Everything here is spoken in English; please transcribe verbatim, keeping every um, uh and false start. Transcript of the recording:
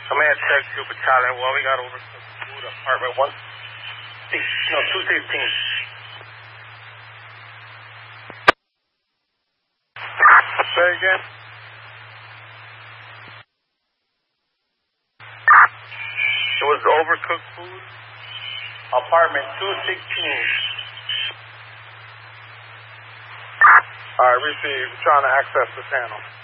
Command check to battalion. Well, we got overcooked food, apartment one. Six, no, two sixteen. Say again. It was overcooked food, apartment two sixteen. All right, receive. Trying to access the panel.